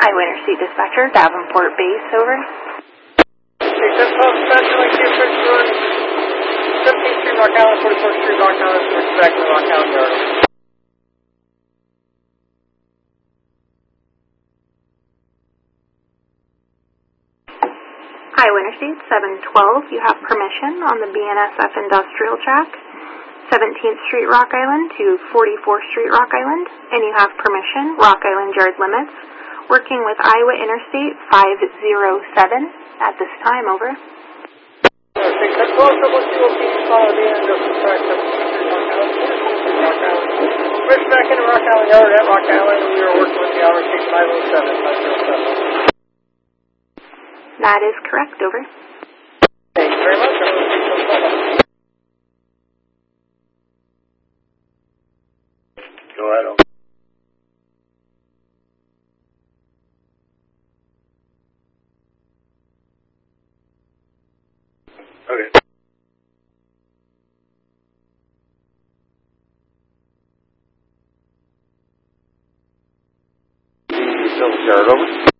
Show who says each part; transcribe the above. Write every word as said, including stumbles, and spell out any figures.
Speaker 1: Iowa Interstate Dispatcher, Davenport Base, over.
Speaker 2: State ten twelve dispatcher, like the approach run, seventeenth Street, Rock Island, forty-fourth Street, Rock Island, switch back to the Rock Island Yard.
Speaker 1: Iowa Interstate seven twelve, you have permission on the B N S F industrial track, seventeenth Street, Rock Island to forty-fourth Street, Rock Island, and you have permission, Rock Island yard limits, working with Iowa Interstate five oh seven at this time, over.
Speaker 2: State ten twelve, double two, okay, follow the industrial track, seventeenth Street, Rock Island, forty-fourth Street, Rock Island. Switch back into Rock Island Yard at Rock Island, we are working with the hour six five oh seven, five oh seven.
Speaker 1: That is correct, over.
Speaker 2: Thank you very much. I will take some call. Go ahead, over. Okay. Still the yard, over.